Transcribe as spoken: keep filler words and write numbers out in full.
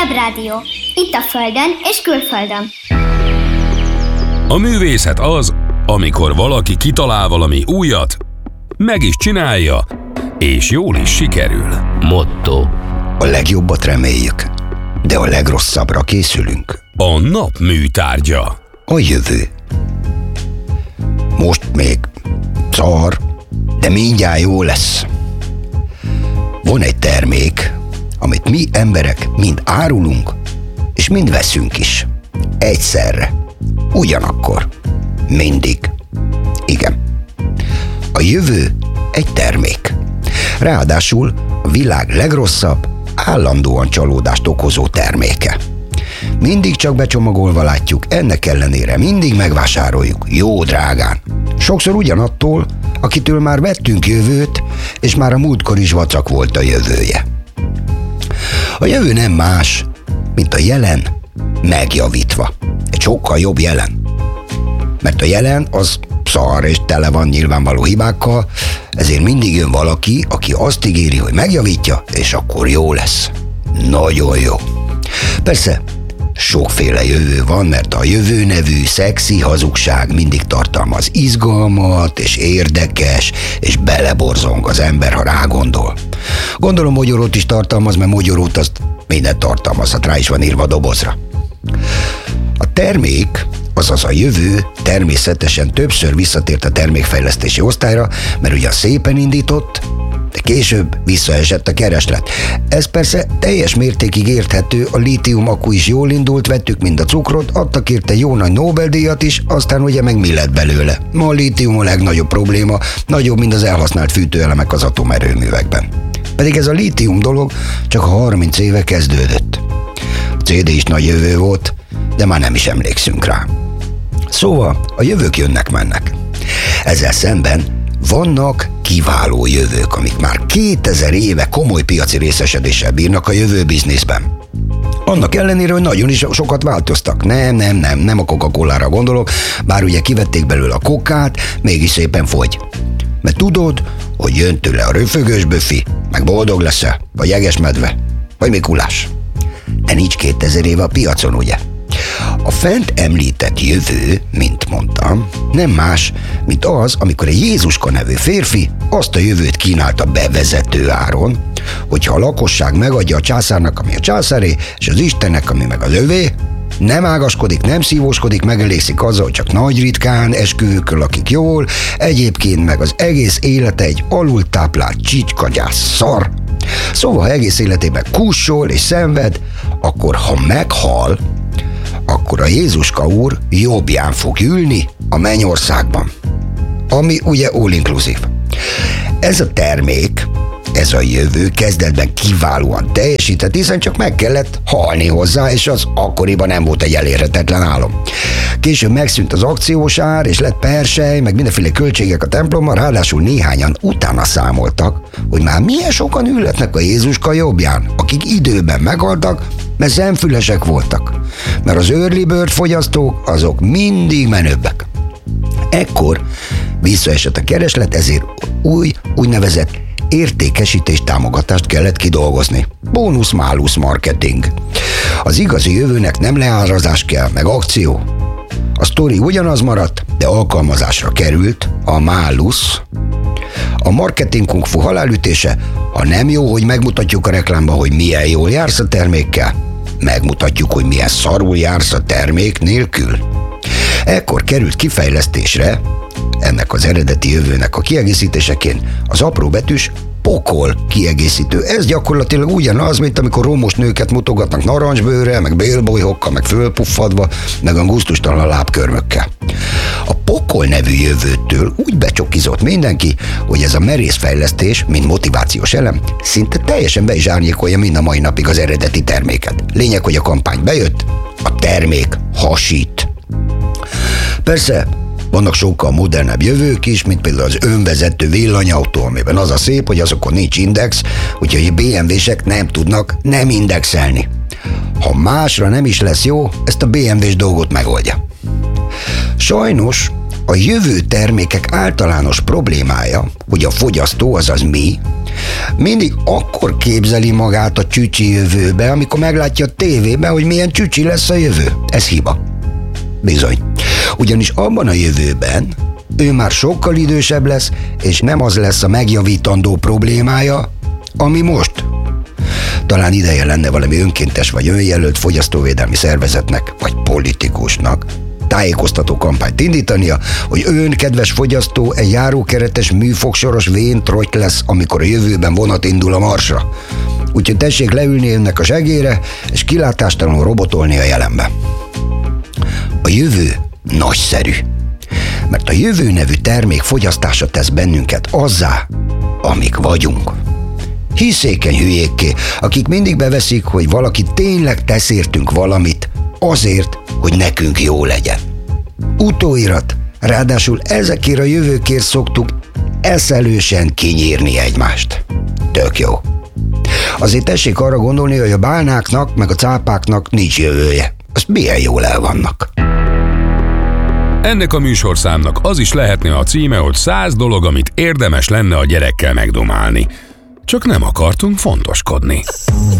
Zsebrádió. Itt a Földön és külföldön. A művészet az, amikor valaki kitalál valami újat, meg is csinálja, és jól is sikerül. Motto. A legjobbat reméljük, de a legrosszabbra készülünk. A nap műtárgya. A jövő. Most még szar, de mindjárt jó lesz. Van egy termék, amit mi emberek mind árulunk, és mind veszünk is. Egyszerre. Ugyanakkor. Mindig. Igen. A jövő egy termék. Ráadásul a világ legrosszabb, állandóan csalódást okozó terméke. Mindig csak becsomagolva látjuk, ennek ellenére mindig megvásároljuk, jó drágán. Sokszor ugyanattól, akitől már vettünk jövőt, és már a múltkor is vacak volt a jövője. A jövő nem más, mint a jelen megjavítva. Egy sokkal jobb jelen. Mert a jelen az szar és tele van nyilvánvaló hibákkal, ezért mindig jön valaki, aki azt ígéri, hogy megjavítja, és akkor jó lesz. Nagyon jó. Persze, sokféle jövő van, mert a jövő nevű szexi hazugság mindig tartalmaz izgalmat, és érdekes, és beleborzong az ember, ha rágondol. Gondolom mogyorót is tartalmaz, mert mogyorót azt mindent tartalmazhat, rá is van írva a dobozra. A termék, azaz a jövő természetesen többször visszatért a termékfejlesztési osztályra, mert ugyan szépen indított, de később visszaesett a kereslet. Ez persze teljes mértékig érthető, a lítium akku is jól indult, vettük mind a cukrot, adtak érte jó nagy Nobel-díjat is, aztán ugye meg mi lett belőle. Ma a lítium a legnagyobb probléma, nagyobb, mint az elhasznált fűtőelemek az atomerőművekben. Pedig ez a lítium dolog csak a harminc éve kezdődött. A cé dé is nagy jövő volt, de már nem is emlékszünk rá. Szóval a jövők jönnek-mennek. Ezzel szemben vannak kiváló jövők, amik már kétezer éve komoly piaci részesedéssel bírnak a jövő bizniszben. Annak ellenére, hogy nagyon is sokat változtak. Nem, nem, nem, nem a Coca-Colára gondolok, bár ugye kivették belőle a kokát, mégis szépen fogy. Mert tudod, hogy jön tőle a röfögős böfi, meg boldog leszel, vagy jegesmedve, vagy Mikulás. De nincs kétezer éve a piacon, ugye? A fent említett jövő, mint mondtam, nem más, mint az, amikor egy Jézuska nevű férfi azt a jövőt kínálta bevezető áron, hogyha a lakosság megadja a császárnak, ami a császáré, és az Istennek, ami meg az övé, nem ágaskodik, nem szívóskodik, megelégszik azzal, hogy csak nagy ritkán esküvőkön lakik jól, egyébként meg az egész élete egy alultáplált csicskagyász szar. Szóval, ha egész életében kussol és szenved, akkor ha meghal, akkor a Jézuska úr jobbján fog ülni a mennyországban. Ami ugye all-inclusive. Ez a termék, ez a jövő kezdetben kiválóan teljesített, hiszen csak meg kellett halni hozzá, és az akkoriban nem volt egy elérhetetlen álom. Később megszűnt az akciós ár, és lett persely, meg mindenféle költségek a templommal, ráadásul néhányan utána számoltak, hogy már milyen sokan ülhetnek a Jézuska jobbján, akik időben meghaltak, mert szemfülesek voltak. Mert az early bird fogyasztók, azok mindig menőbbek. Ekkor visszaesett a kereslet, ezért új, úgynevezett értékesítés támogatást kellett kidolgozni. Bónusz-málusz marketing. Az igazi jövőnek nem leárazás kell, meg akció. A sztori ugyanaz maradt, de alkalmazásra került a málusz. A marketing kung fu halálütése, ha nem jó, hogy megmutatjuk a reklámban, hogy milyen jól jársz a termékkel, megmutatjuk, hogy milyen szarul jársz a termék nélkül. Ekkor került kifejlesztésre, ennek az eredeti jövőnek a kiegészítéseként, az apróbetűs pokol kiegészítő. Ez gyakorlatilag ugyanaz, mint amikor romos nőket mutogatnak narancsbőrrel, meg bélbolyhokkal, meg fölpuffadva, meg a gusztustalan lábkörmökkel. A pokol nevű jövőtől úgy becsokizott mindenki, hogy ez a merész fejlesztés, mint motivációs elem, szinte teljesen be is árnyékolja mind a mai napig az eredeti terméket. Lényeg, hogy a kampány bejött, a termék hasít. Persze, vannak sokkal modernebb jövők is, mint például az önvezető villanyautó, amiben az a szép, hogy azokon nincs index, úgyhogy a bé em vések nem tudnak nem indexelni. Ha másra nem is lesz jó, ezt a bé em vés dolgot megoldja. Sajnos A jövő termékek általános problémája, hogy a fogyasztó, azaz mi, mindig akkor képzeli magát a csücsi jövőbe, amikor meglátja a tévében, hogy milyen csücsi lesz a jövő. Ez hiba. Bizony. Ugyanis abban a jövőben ő már sokkal idősebb lesz, és nem az lesz a megjavítandó problémája, ami most. Talán ideje lenne valami önkéntes vagy önjelölt fogyasztóvédelmi szervezetnek, vagy politikusnak tájékoztató kampányt indítania, hogy ön, kedves fogyasztó, egy járókeretes, műfogsoros vén trotty lesz, amikor a jövőben vonat indul a Marsra. Úgyhogy tessék leülni önnek a segére, és kilátástalanul robotolni a jelenbe. A jövő nagyszerű, mert a jövő nevű termék fogyasztása tesz bennünket azzá, amik vagyunk. Hiszékeny hülyékké, akik mindig beveszik, hogy valaki tényleg tesz értünk valamit, azért, hogy nekünk jó legyen. Utóirat, ráadásul ezekért a jövőkért szoktuk eszelősen kinyírni egymást. Tök jó. Azért tessék arra gondolni, hogy a bálnáknak meg a cápáknak nincs jövője. Azt milyen jól el vannak. Ennek a műsorszámnak az is lehetne a címe, hogy száz dolog, amit érdemes lenne a gyerekkel megdomálni. Csak nem akartunk fontoskodni.